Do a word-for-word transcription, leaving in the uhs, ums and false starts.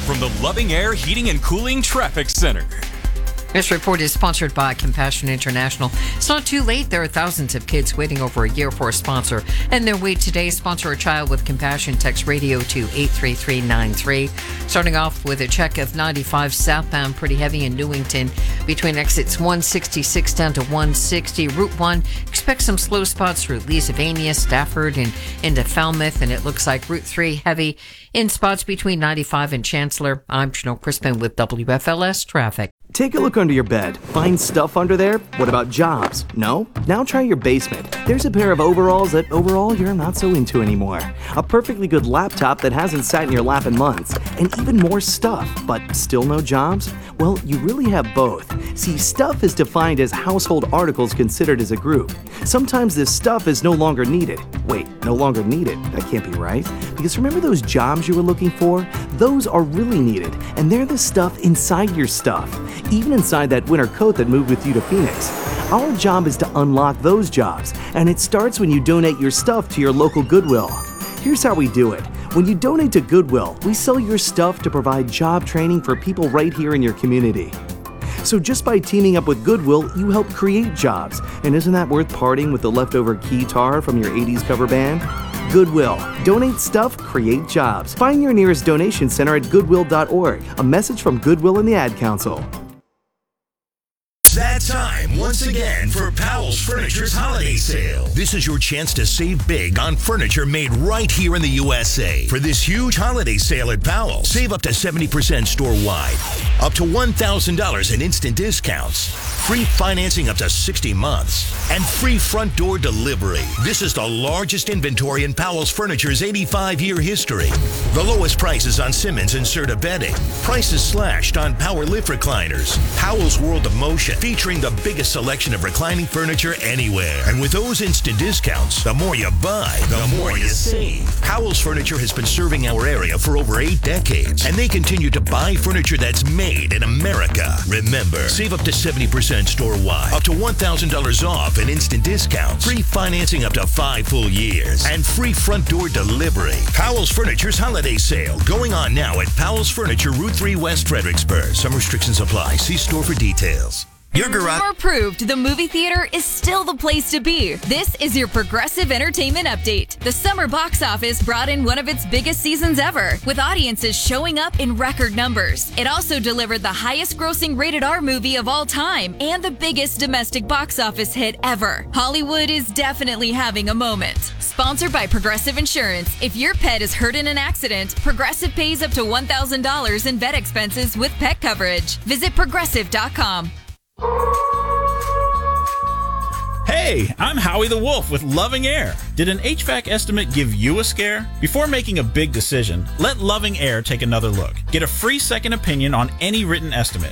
from the Loving Air Heating and Cooling Traffic Center. This report is sponsored by Compassion International. It's not too late. There are thousands of kids waiting over a year for a sponsor, and their wait today. Sponsor a child with compassion. Text radio to eight three three nine three. Starting off with a check of ninety-five southbound, pretty heavy in Newington between exits one sixty-six down to one sixty. Route one, expect some slow spots through Leesavania, Stafford, and into Falmouth, and it looks like Route three heavy in spots between ninety-five and Chancellor. I'm Janelle Crispin with W F L S Traffic. Take a look under your bed. Find stuff under there? What about jobs? No? Now try your basement. There's a pair of overalls that overall you're not so into anymore. A perfectly good laptop that hasn't sat in your lap in months. And even more stuff, but still no jobs? Well, you really have both. See, stuff is defined as household articles considered as a group. Sometimes this stuff is no longer needed. Wait, no longer needed? That can't be right. Because remember those jobs you were looking for? Those are really needed, and they're the stuff inside your stuff. Even inside that winter coat that moved with you to Phoenix. Our job is to unlock those jobs, and it starts when you donate your stuff to your local Goodwill. Here's how we do it. When you donate to Goodwill, we sell your stuff to provide job training for people right here in your community. So just by teaming up with Goodwill, you help create jobs. And isn't that worth parting with the leftover guitar from your eighties cover band? Goodwill. Donate stuff, create jobs. Find your nearest donation center at goodwill dot org. A message from Goodwill and the Ad Council. It's that time once again for Powell's Furniture's holiday sale. This is your chance to save big on furniture made right here in the U S A. For this huge holiday sale at Powell's, save up to seventy percent store-wide, up to one thousand dollars in instant discounts, free financing up to sixty months, and free front door delivery. This is the largest inventory in Powell's Furniture's eighty-five year history. The lowest prices on Simmons and Serta bedding. Prices slashed on Power Lift recliners. Powell's World of Motion, featuring the biggest selection of reclining furniture anywhere. And with those instant discounts, the more you buy, the, the more you save. Powell's Furniture has been serving our area for over eight decades, and they continue to buy furniture that's made in America. Remember, save up to seventy percent store-wide, up to one thousand dollars off and instant discounts, free financing up to five full years, and free front door delivery. Powell's Furniture's holiday sale going on now at Powell's Furniture, Route three West, Fredericksburg. Some restrictions apply. See store for details. Your garage. More proved, the movie theater is still the place to be. This is your Progressive Entertainment Update. The summer box office brought in one of its biggest seasons ever, with audiences showing up in record numbers. It also delivered the highest grossing rated R movie of all time and the biggest domestic box office hit ever. Hollywood is definitely having a moment. Sponsored by Progressive Insurance. If your pet is hurt in an accident, Progressive pays up to one thousand dollars in vet expenses with pet coverage. Visit progressive dot com. Hey, I'm Howie the Wolf with Loving Air. Did an H V A C estimate give you a scare? Before making a big decision, let Loving Air take another look. Get a free second opinion on any written estimate.